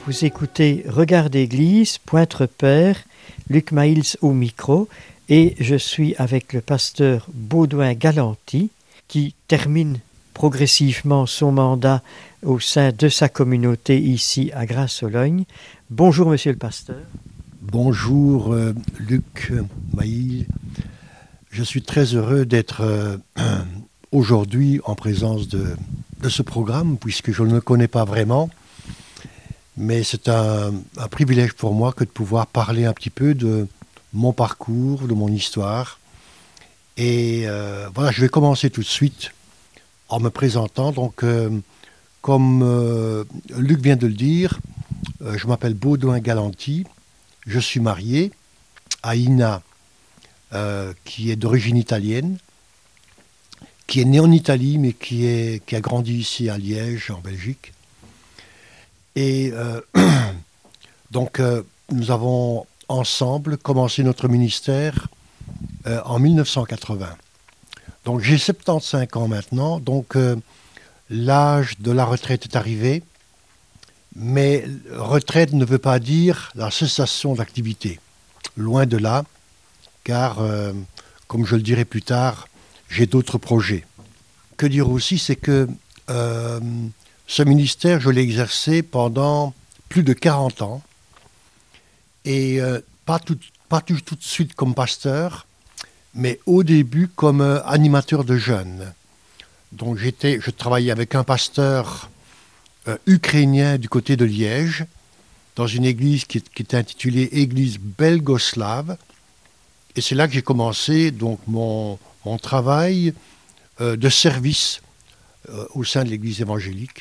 Vous écoutez Regard d'église, Pointe-Repère, Luc Maïls au micro, et je suis avec le pasteur Baudouin Galanty, qui termine progressivement son mandat au sein de sa communauté ici à Grasse-Sologne. Bonjour monsieur le pasteur. Bonjour Luc Maïls. Je suis très heureux d'être aujourd'hui en présence de ce programme, puisque je ne le connais pas vraiment. Mais c'est un privilège pour moi que de pouvoir parler un petit peu de mon parcours, de mon histoire. Et voilà, je vais commencer tout de suite en me présentant. Donc, comme Luc vient de le dire, je m'appelle Baudouin Galanty. Je suis marié à Ina, qui est d'origine italienne, qui est née en Italie, mais qui a grandi ici à Liège, en Belgique. Et donc, nous avons ensemble commencé notre ministère en 1980. Donc, j'ai 75 ans maintenant, donc l'âge de la retraite est arrivé. Mais retraite ne veut pas dire la cessation d'activité. Loin de là, car, comme je le dirai plus tard, j'ai d'autres projets. Que dire aussi, c'est que ce ministère, je l'ai exercé pendant plus de 40 ans. Et pas tout de suite comme pasteur, mais au début comme animateur de jeunes. Donc je travaillais avec un pasteur ukrainien du côté de Liège, dans une église qui était intitulée Église belgoslave. Et c'est là que j'ai commencé donc mon travail de service au sein de l'église évangélique.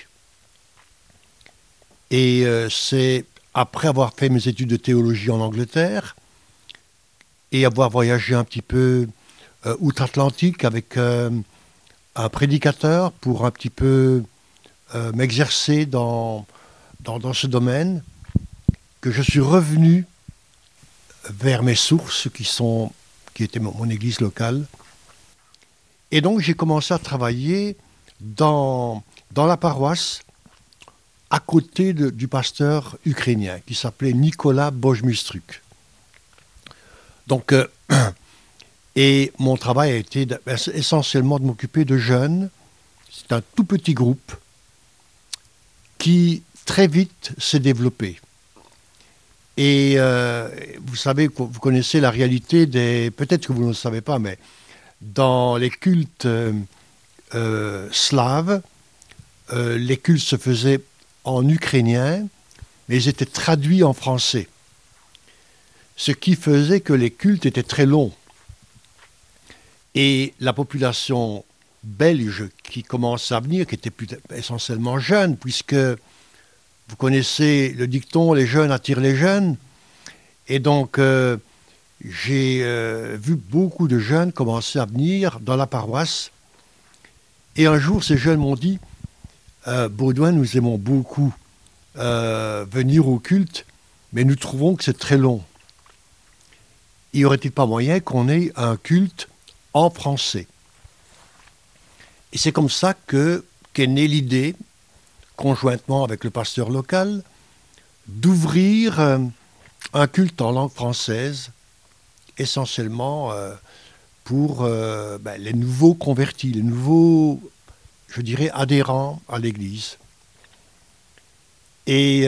Et c'est après avoir fait mes études de théologie en Angleterre et avoir voyagé un petit peu outre-Atlantique avec un prédicateur pour un petit peu m'exercer dans ce domaine, que je suis revenu vers mes sources qui étaient mon église locale. Et donc j'ai commencé à travailler dans la paroisse à côté du pasteur ukrainien qui s'appelait Nicolas Bojmistruk. Donc, et mon travail a été essentiellement de m'occuper de jeunes. C'est un tout petit groupe qui très vite s'est développé. Et vous savez, vous connaissez la réalité peut-être que vous ne le savez pas, mais dans les cultes slaves, les cultes se faisaient en ukrainien, mais ils étaient traduits en français. Ce qui faisait que les cultes étaient très longs. Et la population belge qui commence à venir, qui était essentiellement jeune, puisque vous connaissez le dicton « les jeunes attirent les jeunes », et donc j'ai vu beaucoup de jeunes commencer à venir dans la paroisse. Et un jour, ces jeunes m'ont dit Baudouin, nous aimons beaucoup venir au culte, mais nous trouvons que c'est très long. Y aurait-il pas moyen qu'on ait un culte en français? Et c'est comme ça qu'est née l'idée, conjointement avec le pasteur local, d'ouvrir un culte en langue française, essentiellement pour les nouveaux convertis, les nouveaux, je dirais, adhérents à l'Église. Et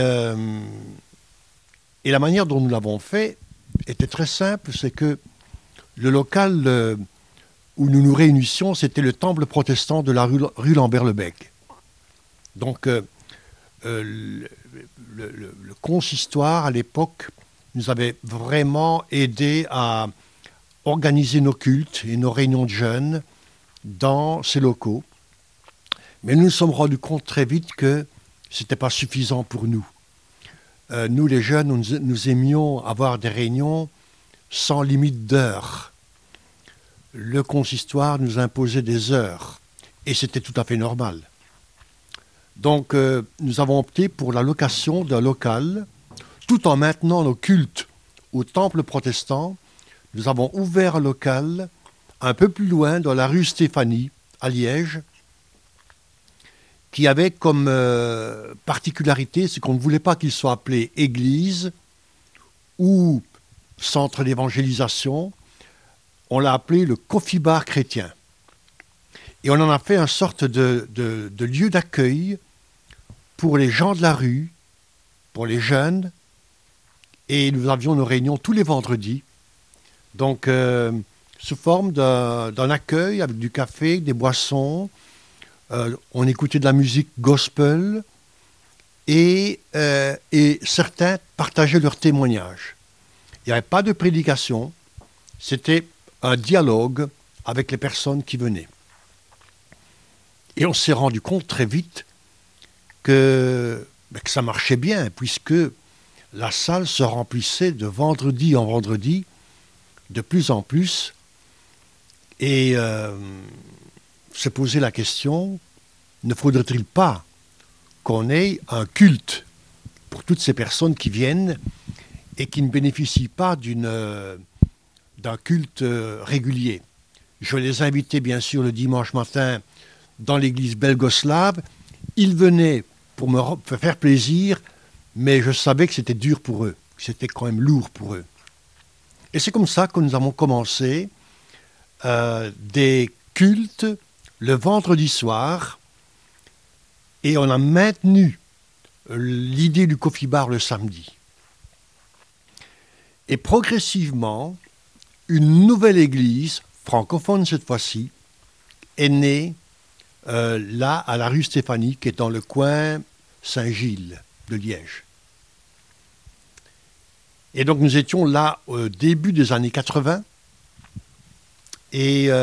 la manière dont nous l'avons fait était très simple, c'est que le local où nous nous réunissions, c'était le temple protestant de la rue Lambert-le-Bègue. Donc, le consistoire, à l'époque, nous avait vraiment aidé à organiser nos cultes et nos réunions de jeunes dans ces locaux. Mais nous nous sommes rendus compte très vite que ce n'était pas suffisant pour nous. Nous, les jeunes, nous aimions avoir des réunions sans limite d'heures. Le consistoire nous imposait des heures, et c'était tout à fait normal. Donc, nous avons opté pour la location d'un local, tout en maintenant nos cultes au temple protestant. Nous avons ouvert un local un peu plus loin, dans la rue Stéphanie, à Liège. qui avait comme particularité, c'est qu'on ne voulait pas qu'il soit appelé église ou centre d'évangélisation. On l'a appelé le coffee bar chrétien. Et on en a fait une sorte de lieu d'accueil pour les gens de la rue, pour les jeunes. Et nous avions nos réunions tous les vendredis. Donc, sous forme d'un accueil avec du café, des boissons. On écoutait de la musique gospel. Et certains partageaient leurs témoignages. Il n'y avait pas de prédication. C'était un dialogue avec les personnes qui venaient. Et on s'est rendu compte très vite que ça marchait bien, puisque la salle se remplissait de vendredi en vendredi, de plus en plus. Et se poser la question, ne faudrait-il pas qu'on ait un culte pour toutes ces personnes qui viennent et qui ne bénéficient pas d'un culte régulier. Je les invitais bien sûr le dimanche matin dans l'église belgoslave. Ils venaient pour me faire plaisir, mais je savais que c'était dur pour eux, que c'était quand même lourd pour eux. Et c'est comme ça que nous avons commencé des cultes le vendredi soir, et on a maintenu l'idée du coffee bar le samedi. Et progressivement, une nouvelle église, francophone cette fois-ci, est née là, à la rue Stéphanie, qui est dans le coin Saint-Gilles de Liège. Et donc nous étions là au début des années 80, et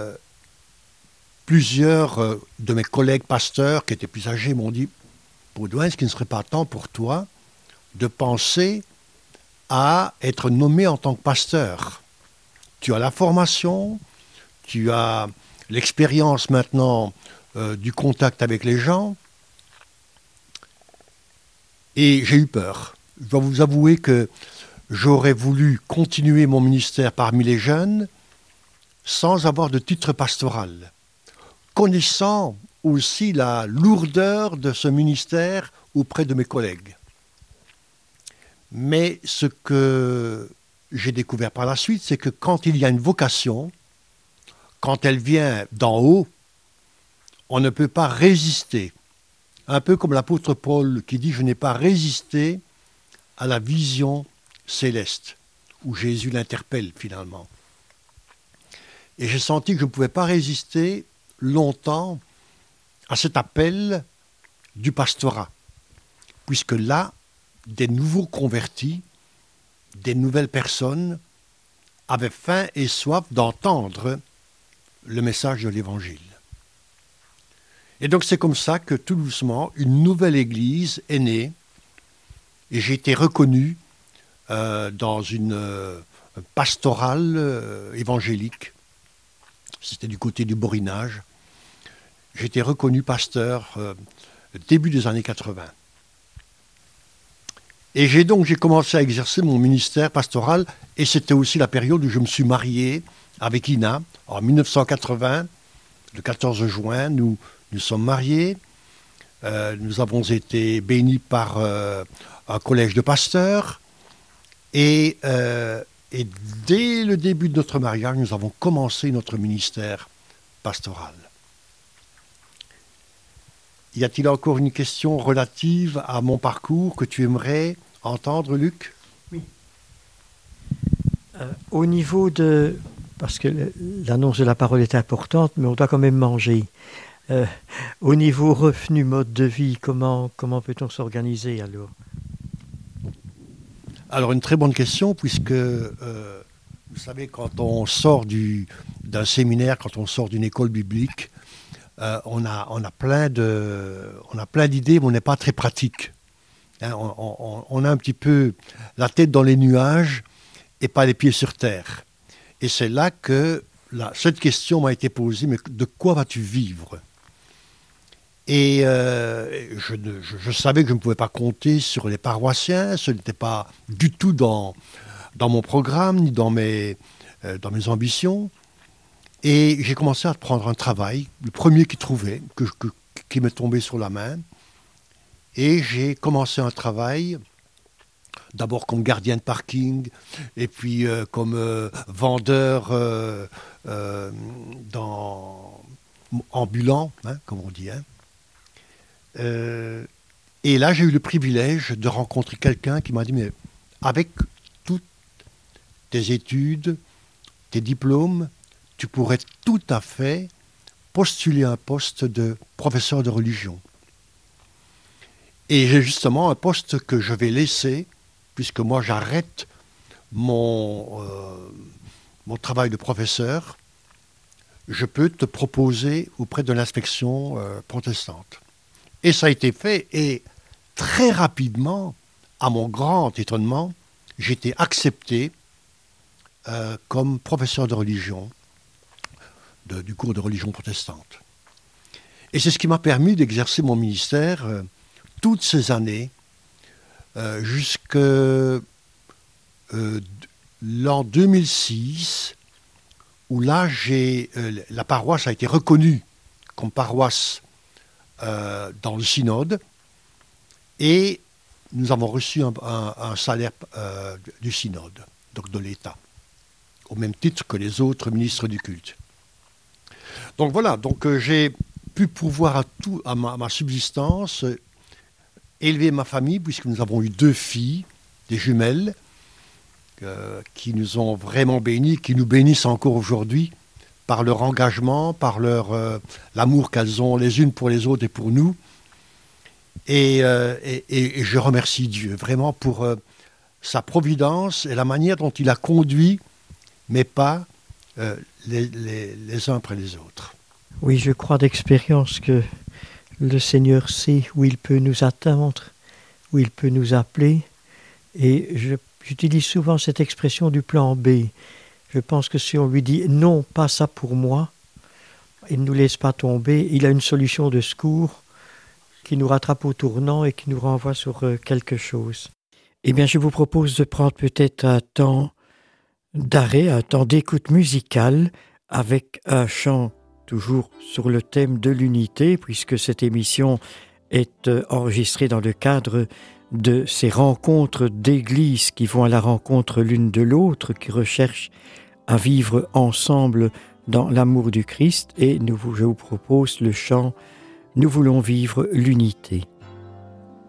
plusieurs de mes collègues pasteurs qui étaient plus âgés m'ont dit « Baudouin, est-ce qu'il ne serait pas temps pour toi de penser à être nommé en tant que pasteur? Tu as la formation, tu as l'expérience maintenant du contact avec les gens. » Et j'ai eu peur. Je dois vous avouer que j'aurais voulu continuer mon ministère parmi les jeunes sans avoir de titre pastoral, connaissant aussi la lourdeur de ce ministère auprès de mes collègues. Mais ce que j'ai découvert par la suite, c'est que quand il y a une vocation, quand elle vient d'en haut, on ne peut pas résister. Un peu comme l'apôtre Paul qui dit « Je n'ai pas résisté à la vision céleste », où Jésus l'interpelle finalement. Et j'ai senti que je ne pouvais pas résister longtemps à cet appel du pastorat, puisque là, des nouveaux convertis, des nouvelles personnes avaient faim et soif d'entendre le message de l'Évangile. Et donc c'est comme ça que tout doucement, une nouvelle église est née, et j'ai été reconnu dans une pastorale évangélique. C'était du côté du Borinage. J'ai été reconnu pasteur début des années 80. Et j'ai commencé à exercer mon ministère pastoral, et c'était aussi la période où je me suis marié avec Ina. En 1980, le 14 juin, nous sommes mariés. Nous avons été bénis par un collège de pasteurs. Et dès le début de notre mariage, nous avons commencé notre ministère pastoral. Y a-t-il encore une question relative à mon parcours que tu aimerais entendre, Luc? Oui. Au niveau de... Parce que l'annonce de la parole est importante, mais on doit quand même manger. Au niveau revenu, mode de vie, comment peut-on s'organiser alors? Alors, une très bonne question, puisque, vous savez, quand on sort d'un séminaire, quand on sort d'une école biblique, on a plein d'idées, mais on n'est pas très pratique. Hein, on a un petit peu la tête dans les nuages et pas les pieds sur terre. Et c'est là que cette question m'a été posée, mais de quoi vas-tu vivre? Et je savais que je ne pouvais pas compter sur les paroissiens, ce n'était pas du tout dans mon programme, ni dans mes ambitions. Et j'ai commencé à prendre un travail, le premier qui trouvait, qui m'est tombé sur la main. Et j'ai commencé un travail, d'abord comme gardien de parking, et puis comme vendeur ambulant, hein, comme on dit. Hein. Et là, j'ai eu le privilège de rencontrer quelqu'un qui m'a dit, mais avec toutes tes études, tes diplômes, tu pourrais tout à fait postuler un poste de professeur de religion. Et j'ai justement un poste que je vais laisser, puisque moi j'arrête mon travail de professeur. Je peux te proposer auprès de l'inspection protestante. Et ça a été fait, et très rapidement, à mon grand étonnement, j'ai été accepté comme professeur de religion, du cours de religion protestante. Et c'est ce qui m'a permis d'exercer mon ministère toutes ces années, jusqu'à l'an 2006, où là, la paroisse a été reconnue comme paroisse dans le synode, et nous avons reçu un salaire du synode, donc de l'État, au même titre que les autres ministres du culte. Donc voilà, j'ai pu pourvoir à ma subsistance, élever ma famille, puisque nous avons eu 2 filles, des jumelles, qui nous ont vraiment bénis, qui nous bénissent encore aujourd'hui, par leur engagement, par l'amour qu'elles ont les unes pour les autres et pour nous. Et je remercie Dieu vraiment pour sa providence et la manière dont il a conduit mes pas les uns après les autres. Oui, je crois d'expérience que le Seigneur sait où il peut nous attendre, où il peut nous appeler. Et j'utilise souvent cette expression du plan B. Je pense que si on lui dit « non, pas ça pour moi », il ne nous laisse pas tomber. Il a une solution de secours qui nous rattrape au tournant et qui nous renvoie sur quelque chose. Eh bien, je vous propose de prendre peut-être un temps d'arrêt, un temps d'écoute musicale avec un chant toujours sur le thème de l'unité, puisque cette émission est enregistrée dans le cadre de ces rencontres d'églises qui vont à la rencontre l'une de l'autre, qui recherchent à vivre ensemble dans l'amour du Christ. Et je vous propose le chant « Nous voulons vivre l'unité ».